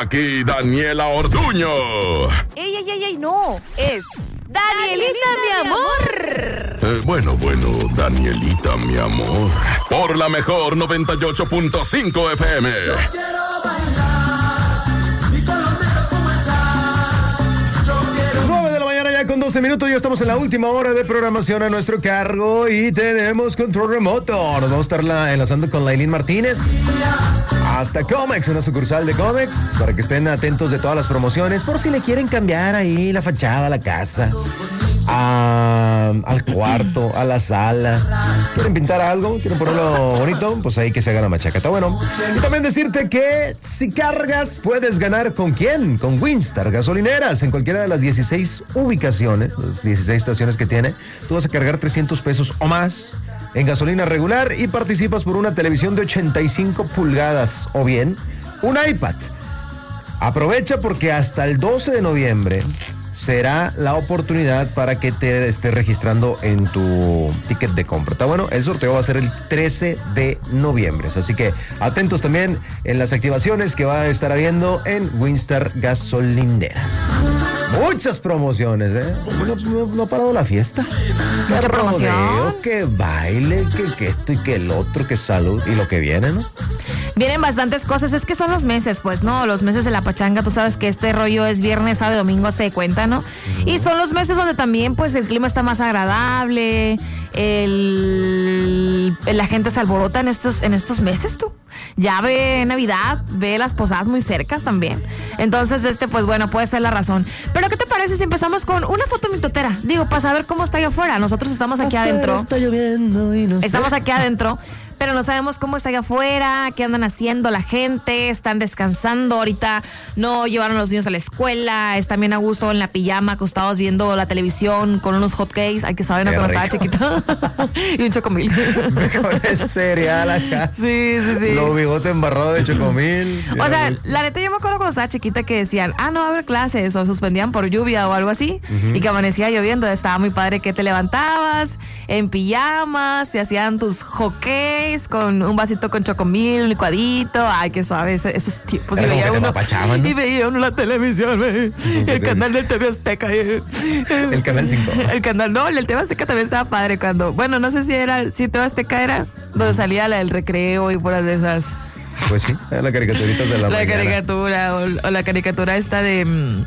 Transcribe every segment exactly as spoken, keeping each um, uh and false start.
aquí Daniela Ortuño. ¡Ey, ey, ey, ey! No, es Danielita, Danielita mi amor. Eh, bueno, bueno, Danielita, mi amor. Por la mejor noventa y ocho punto cinco F M. Yo quiero bailar y con los dedos comenzar. Yo quiero... nueve de la mañana ya con doce minutos. Ya estamos en la última hora de programación a nuestro cargo y tenemos control remoto. Nos vamos a estar la, enlazando con Lailín Martínez hasta Comex, una sucursal de Comex, para que estén atentos de todas las promociones, por si le quieren cambiar ahí la fachada a la casa, a, al cuarto, a la sala. ¿Quieren pintar algo? ¿Quieren ponerlo bonito? Pues ahí que se haga la machaca. Está bueno. Y también decirte que si cargas, puedes ganar ¿con quién? Con Winstar Gasolineras. En cualquiera de las dieciséis ubicaciones, las dieciséis estaciones que tiene, tú vas a cargar trescientos pesos o más en gasolina regular y participas por una televisión de ochenta y cinco pulgadas o bien un iPad. Aprovecha porque hasta el doce de noviembre será la oportunidad para que te estés registrando en tu ticket de compra. Está bueno, el sorteo va a ser el trece de noviembre, así que atentos también en las activaciones que va a estar habiendo en Winstar Gasolineras. Muchas promociones, ¿eh? No, no, no ha parado la fiesta. Mucha promoción. Que baile, que, que esto y que el otro, que salud y lo que viene, ¿no? Vienen bastantes cosas, es que son los meses, pues, ¿no? Los meses de la pachanga, tú sabes que este rollo es viernes, sábado, domingo, hasta de cuenta, ¿no? Uh-huh. Y son los meses donde también, pues, el clima está más agradable, el, la gente se alborota en estos, en estos meses, tú. Ya ve Navidad, ve las posadas muy cercas también. Entonces, este, pues bueno, puede ser la razón. Pero, ¿qué te parece si empezamos con una foto mitotera? Digo, para saber cómo está allá afuera. Nosotros estamos aquí afuera adentro. Está lloviendo y no Estamos sé. aquí adentro, pero no sabemos cómo está allá afuera, qué andan haciendo la gente, están descansando. Ahorita no llevaron a los niños a la escuela, están bien a gusto en la pijama, acostados viendo la televisión con unos hotcakes. Ay, que saben, cuando estaba chiquita. Y un chocomil. Con el cereal acá. Sí, sí, sí. Los bigotes embarrados de chocomil. O sea, la neta, yo me acuerdo cuando estaba chiquita que decían, ah, no va a haber clases, o suspendían por lluvia o algo así, uh-huh. Y que amanecía lloviendo. Estaba muy padre que te levantabas en pijamas, te hacían tus hotcakes con un vasito con chocomil, un licuadito. Ay, qué suave esos tiempos. Era y veía uno, ¿no? Y veía uno la televisión, ¿eh? El canal del T V Azteca. ¿eh? El canal cinco. El canal, no, el T V Azteca también estaba padre cuando, bueno, no sé si era, si T V Azteca era donde salía la del recreo y puras de esas. Pues sí, la caricaturita de la, la mañana. caricatura o, o la caricatura esta de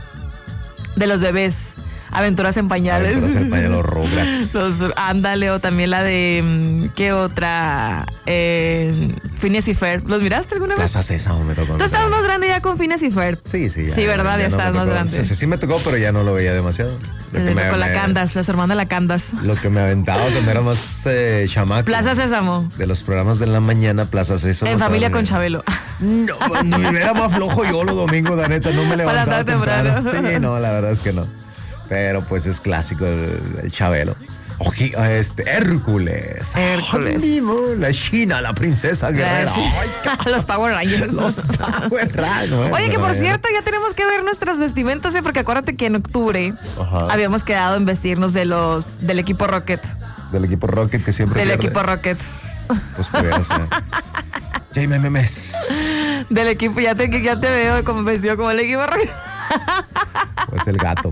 de los bebés. Aventuras en pañales. Aventuras en pañales, los Rugrats. Los, ándale, o también la de, ¿qué otra? Eh, Phineas y Ferb. ¿Los miraste alguna vez? Plaza Sésamo me tocó. ¿Tú estás más grande ya con Phineas y Ferb? Sí, sí. Ya, sí, ¿verdad? Ya, ya estás no más grande. Sí, sí, sí me tocó, pero ya no lo veía demasiado. Lo que me, con la Candas, los hermanos de la Candas. Lo que me aventaba cuando era más eh, chamaco. Plaza Sésamo. De los programas de la mañana, Plaza Sésamo. En familia con Chabelo. No, no me era más flojo yo los domingos, la neta, no me levantaba Para temprano. temprano. Sí, no, la verdad es que no. Pero pues es clásico el, el Chabelo. Oji, este, Hércules. Hércules. Ay, la China, la princesa guerrera. Ay, los Power Rangers. Los Power Rangers. Oye, que por cierto, ya tenemos que ver nuestras vestimentas, ¿eh? Porque acuérdate que en octubre Ajá. habíamos quedado en vestirnos de los del equipo Rocket. Del equipo Rocket que siempre Del pierde. equipo Rocket. Pues pudiera ser. Jaime Memes. Del equipo, ya te, ya te veo como vestido como el equipo Rocket. Pues el gato.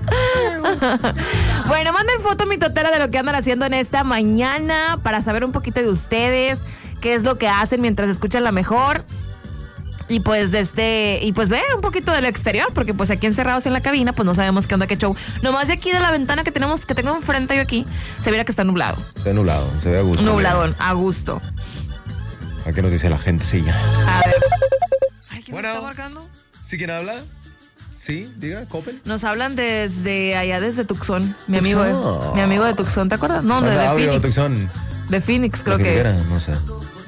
Bueno, manden foto mitotera de lo que andan haciendo en esta mañana para saber un poquito de ustedes, qué es lo que hacen mientras escuchan la mejor. Y pues este, y pues ver un poquito del exterior, porque pues aquí encerrados en la cabina, pues no sabemos qué onda, qué show. Nomás de aquí de la ventana que tenemos, que tengo enfrente yo aquí, se viera que está nublado. Está nublado, se ve a gusto. Nubladón, a gusto. ¿A qué nos dice la gente? Sí, ya. A ver. Ay, ¿quién bueno, me está marcando? ¿Sí quién habla? Sí, diga, Coppel. Nos hablan desde allá, desde Tucson. Mi amigo, eh, mi amigo de Tucson, ¿te acuerdas? No, de, de Phoenix. Tucson. De Phoenix, creo que, que era, es. No sé.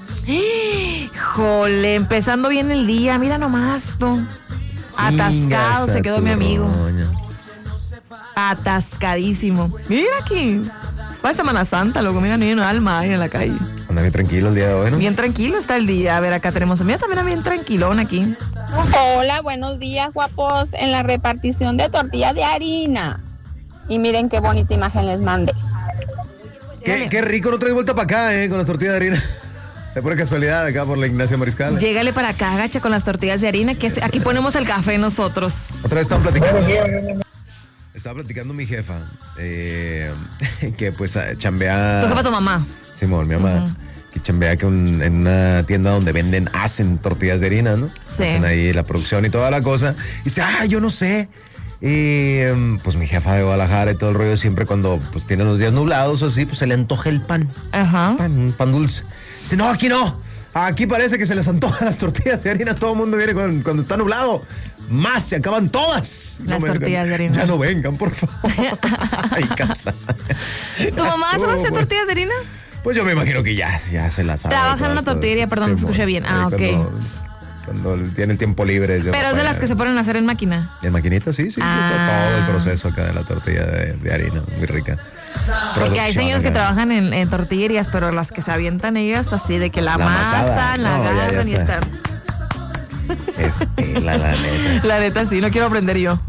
Jole, empezando bien el día, mira nomás, ¿no? Atascado se quedó mi amigo. Roña. Atascadísimo. Mira aquí. Va Semana Santa, loco, mira, ni un alma ahí en la calle. Anda bien tranquilo el día de hoy, ¿no? Bien tranquilo está el día. A ver, acá tenemos a mí también bien tranquilón aquí. Hola, buenos días, guapos. En la repartición de tortillas de harina. Y miren qué bonita imagen les mandé. Qué, qué rico, no traes vuelta para acá, ¿eh? Con las tortillas de harina. De pura casualidad, acá por la Ignacio Mariscal. Llégale para acá, agacha con las tortillas de harina, que es- aquí ponemos el café nosotros. Otra vez estaban platicando. Estaba platicando mi jefa, eh, que pues eh, chambea. Tu jefa, tu mamá. Simón, mi mamá. Que chambea que un- en una tienda donde venden, hacen tortillas de harina, ¿no? Sí. Hacen ahí la producción y toda la cosa. Y dice, ah, yo no sé. Y em, pues mi jefa de Guadalajara y todo el rollo, siempre cuando pues tienen los días nublados o así, pues se le antoja el pan. Ajá. Pan, un pan dulce. Dice, no, aquí no. Aquí parece que se les antojan las tortillas de harina. Todo el mundo viene con- cuando está nublado. Más, se acaban todas. Las me tortillas digan, de harina. Ya no vengan, por favor. Ay, casa. ¿Tu mamá Estuvo, sabe hacer pues. tortillas de harina? Pues yo me imagino que ya, ya se las sabe. Trabaja en todas, una todas. tortillería, perdón, no te Sí, escuché bueno, bien. Ah, ahí ok. Cuando, cuando tiene el tiempo libre. se Pero va es de para las que se allá. ponen a hacer en máquina. ¿En maquinita? Sí, sí. Ah. Todo el proceso acá de la tortilla de, de harina. Muy rica. Porque hay Producción señores que acá. trabajan en, en tortillerías, pero las que se avientan ellas así de que la, La masa, amasada. la No, ya, ya agarran y está. están. Qué pela, la neta. La neta sí, no quiero aprender yo.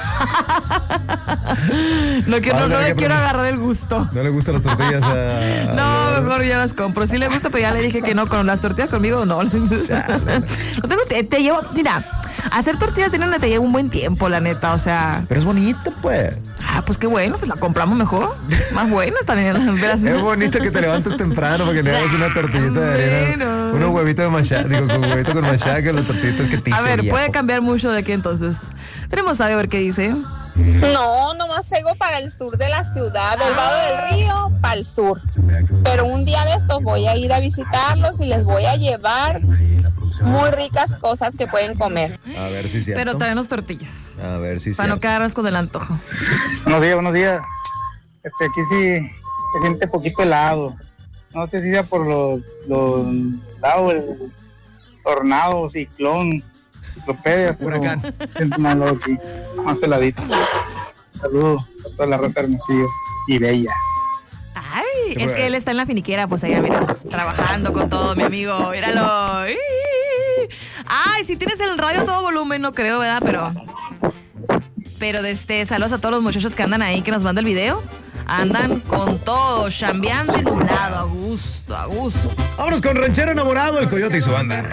No quiero, Vas a no, tener le que quiero aprender. agarrar el gusto. ¿No le gustan las tortillas a.? No, mejor ya las compro. Sí le gusta, pero ya le dije que no, con las tortillas conmigo no. No tengo, te, te llevo, mira, hacer tortillas tiene una te lleva un buen tiempo, la neta, o sea. Pero es bonito, pues. Ah, pues qué bueno, pues la compramos mejor. Más buena también. verás. Es bonito que te levantes temprano para que le hagas una tortillita de harina. Bueno. Unos huevitos de machaca. Digo, con huevito con machaca, las tortillitas que te A hice ver, viejo. puede cambiar mucho de aquí entonces. Tenemos audio a ver qué dice. No, nomás pego para el sur de la ciudad, del lado del río, para el sur. Pero un día de estos voy a ir a visitarlos y les voy a llevar muy ricas cosas que pueden comer. A ver si es cierto. Pero traernos tortillas. A ver si es Para no cierto. quedarnos con el antojo. Buenos días, buenos días. Este, aquí sí se siente poquito helado. No sé si sea por los, los lados, el tornado, ciclón, ciclopedia, pero Huracán. siento más helado aquí, más heladito. Saludos a toda la raza Hermosillo y Bella. Ay, Qué es bueno. que él está en la finiquera, pues allá, mira, trabajando con todo, mi amigo. Míralo. Ay, si tienes el radio a todo volumen, no creo, ¿verdad? Pero. Pero de este, saludos a todos los muchachos que andan ahí, que nos mandan el video. Andan con todo, chambeando y nublado, a gusto, a gusto. Vámonos con Ranchero Enamorado, el Coyote y su banda.